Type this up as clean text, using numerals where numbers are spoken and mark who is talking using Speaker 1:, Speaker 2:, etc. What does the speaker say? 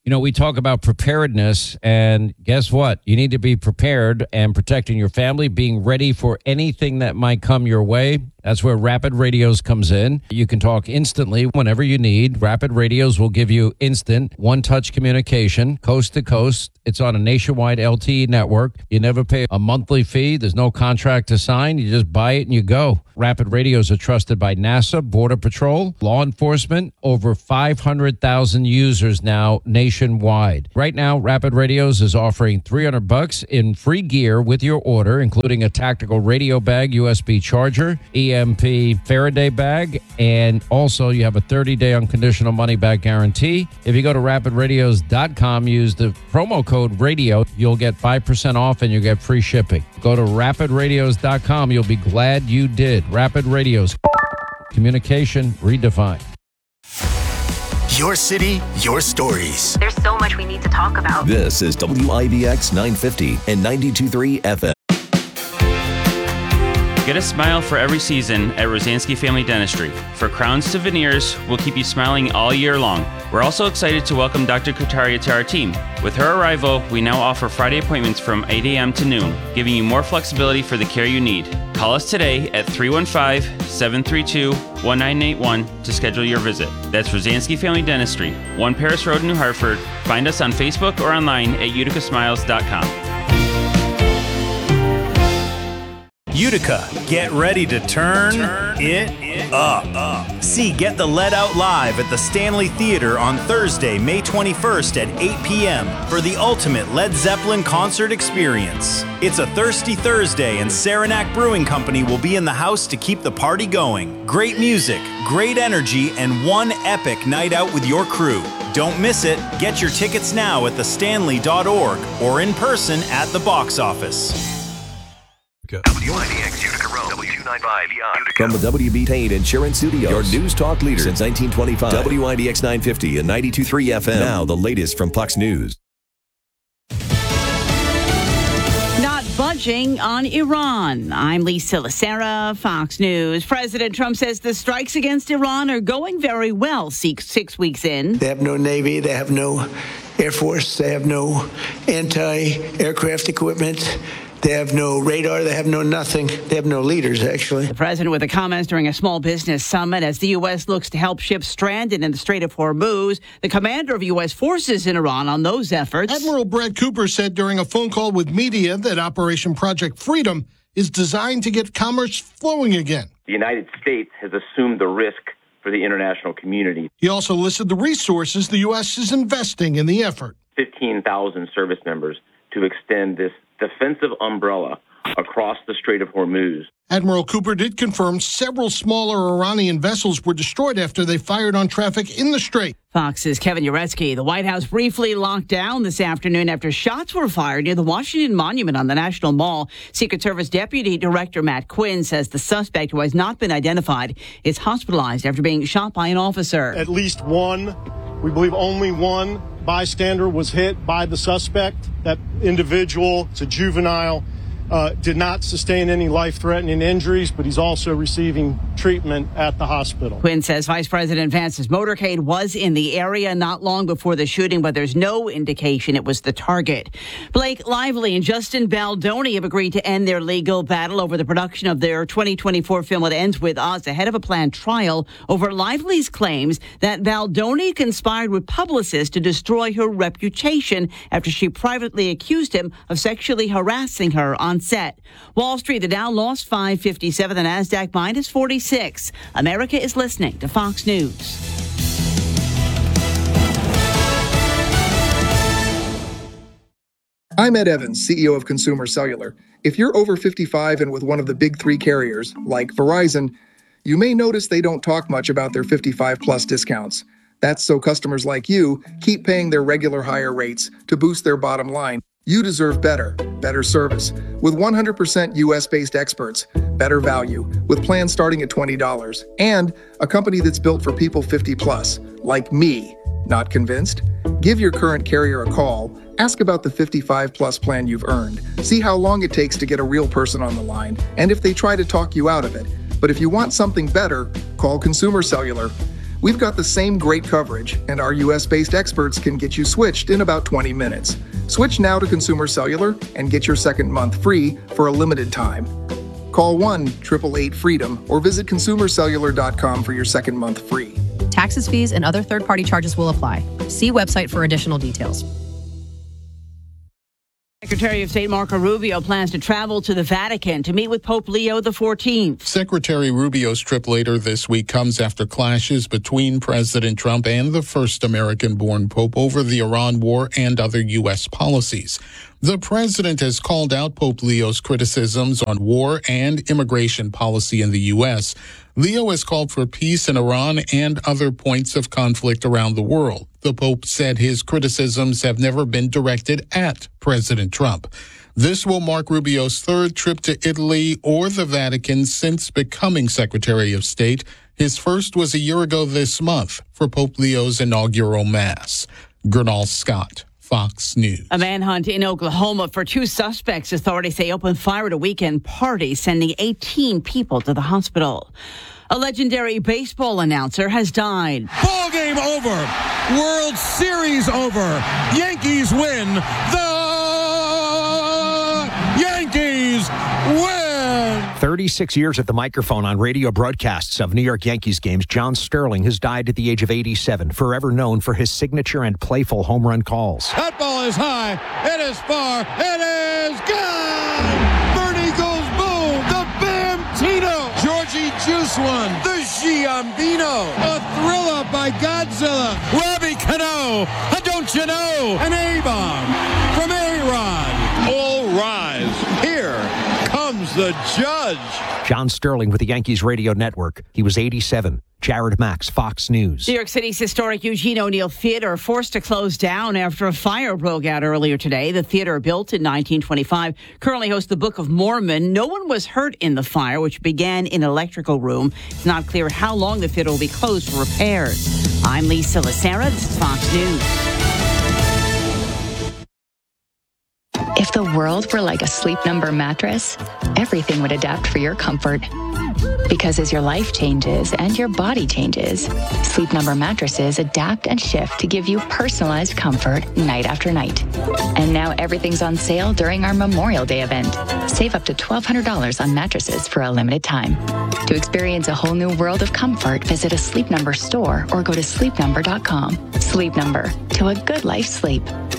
Speaker 1: You know, we talk about preparedness, and guess what? You need to be prepared and protecting your family, being ready for anything that might come your way. That's where Rapid Radios comes in. You can talk instantly whenever you need. Rapid Radios will give you instant one-touch communication, coast to coast. It's on a nationwide LTE network. You never pay a monthly fee. There's no contract to sign. You just buy it and you go. Rapid Radios are trusted by NASA, Border Patrol, law enforcement, over 500,000 users now nationwide. Right now, Rapid Radios is offering $300 in free gear with your order, including a tactical radio bag, USB charger, EMP Faraday bag, and also you have a 30-day unconditional money-back guarantee. If you go to rapidradios.com, use the promo code RADIO, you'll get 5% off and you'll get free shipping. Go to rapidradios.com. You'll be glad you did. Rapid Radios. Communication redefined.
Speaker 2: Your city, your stories.
Speaker 3: There's so much we need to talk about.
Speaker 4: This is WIBX 950 and 92.3 FM.
Speaker 5: Get a smile for every season at Rosansky Family Dentistry. For crowns to veneers, we'll keep you smiling all year long. We're also excited to welcome Dr. Kutaria to our team. With her arrival, we now offer Friday appointments from 8 a.m. to noon, giving you more flexibility for the care you need. Call us today at 315-732-1981 to schedule your visit. That's Rosansky Family Dentistry, 1 Paris Road, New Hartford. Find us on Facebook or online at uticasmiles.com.
Speaker 6: Utica, get ready to turn it up. See Get the Lead Out live at the Stanley Theater on Thursday, May 21st at 8 p.m. for the ultimate Led Zeppelin concert experience. It's a thirsty Thursday, and Saranac Brewing Company will be in the house to keep the party going. Great music, great energy, and one epic night out with your crew. Don't miss it. Get your tickets now at thestanley.org or in person at the box office.
Speaker 2: WIDX Utica Road, W295 Utica.
Speaker 4: From the WB Tate Insurance Studios, your news talk leader since 1925. WIDX 950 and 92.3 FM. Now the latest from Fox News.
Speaker 7: Not budging on Iran. I'm Lisa Lacera, Fox News. President Trump says the strikes against Iran are going very well 6 weeks in.
Speaker 8: They have no Navy. They have no Air Force. They have no anti-aircraft equipment. They have no radar. They have no nothing. They have no leaders, actually.
Speaker 7: The president with the comments during a small business summit as the U.S. looks to help ships stranded in the Strait of Hormuz. The commander of U.S. forces in Iran on those efforts.
Speaker 9: Admiral Brad Cooper said during a phone call with media that Operation Project Freedom is designed to get commerce flowing again.
Speaker 10: The United States has assumed the risk for the international community.
Speaker 9: He also listed the resources the U.S. is investing in the effort.
Speaker 10: 15,000 service members to extend this defensive umbrella across the Strait of Hormuz.
Speaker 9: Admiral Cooper did confirm several smaller Iranian vessels were destroyed after they fired on traffic in the strait.
Speaker 7: Fox's Kevin Uretsky. The White House briefly locked down this afternoon after shots were fired near the Washington Monument on the National Mall. Secret Service Deputy Director Matt Quinn says the suspect, who has not been identified, is hospitalized after being shot by an officer.
Speaker 11: At least one, we believe only one, bystander was hit by the suspect. That individual, it's a juvenile, did not sustain any life-threatening injuries, but he's also receiving treatment at the hospital.
Speaker 7: Quinn says Vice President Vance's motorcade was in the area not long before the shooting, but there's no indication it was the target. Blake Lively and Justin Baldoni have agreed to end their legal battle over the production of their 2024 film It Ends With Us ahead of a planned trial over Lively's claims that Baldoni conspired with publicists to destroy her reputation after she privately accused him of sexually harassing her on set. Wall Street, the Dow lost 557, the NASDAQ minus 46. America is listening to Fox News.
Speaker 12: I'm Ed Evans, CEO of Consumer Cellular. If you're over 55 and with one of the big three carriers, like Verizon, you may notice they don't talk much about their 55-plus discounts. That's so customers like you keep paying their regular higher rates to boost their bottom line. You deserve better service. With 100% US-based experts, better value, with plans starting at $20, and a company that's built for people 50 plus, like me. Not convinced? Give your current carrier a call. Ask about the 55 plus plan you've earned. See how long it takes to get a real person on the line, and if they try to talk you out of it. But if you want something better, call Consumer Cellular. We've got the same great coverage, and our US-based experts can get you switched in about 20 minutes. Switch now to Consumer Cellular and get your second month free for a limited time. Call 1-888-FREEDOM or visit consumercellular.com for your second month free.
Speaker 13: Taxes, fees, and other third-party charges will apply. See website for additional details.
Speaker 7: Secretary of State Marco Rubio plans to travel to the Vatican to meet with Pope Leo XIV.
Speaker 14: Secretary Rubio's trip later this week comes after clashes between President Trump and the first American-born pope over the Iran war and other U.S. policies. The president has called out Pope Leo's criticisms on war and immigration policy in the U.S. Leo has called for peace in Iran and other points of conflict around the world. The Pope said his criticisms have never been directed at President Trump. This will mark Rubio's third trip to Italy or the Vatican since becoming Secretary of State. His first was a year ago this month for Pope Leo's inaugural Mass. Gernal Scott, Fox News.
Speaker 7: A manhunt in Oklahoma for two suspects. Authorities say opened fire at a weekend party, sending 18 people to the hospital. A legendary baseball announcer has died.
Speaker 15: Ball game over. World Series over. Yankees win. The Yankees win.
Speaker 16: 36 years at the microphone on radio broadcasts of New York Yankees games, John Sterling has died at the age of 87, forever known for his signature and playful home run calls.
Speaker 15: That ball is high. It is far. It is gone. Bernie goes boom. The Bamtino. Georgie Juice one. The Giambino. A thriller by Godzilla. Robbie Cano. Don't you know? An A-bomb from A-Rod. All rise. Here comes the judge.
Speaker 16: John Sterling with the Yankees Radio Network. He was 87. Jared Max, Fox News.
Speaker 7: New York City's historic Eugene O'Neill Theater forced to close down after a fire broke out earlier today. The theater, built in 1925, currently hosts the Book of Mormon. No one was hurt in the fire, which began in an electrical room. It's not clear how long the theater will be closed for repairs. I'm Lisa Lacera. This is Fox News.
Speaker 17: If the world were like a Sleep Number mattress, everything would adapt for your comfort. Because as your life changes and your body changes, Sleep Number mattresses adapt and shift to give you personalized comfort night after night. And now everything's on sale during our Memorial Day event. Save up to $1,200 on mattresses for a limited time. To experience a whole new world of comfort, visit a Sleep Number store or go to sleepnumber.com. Sleep Number, to a good life sleep.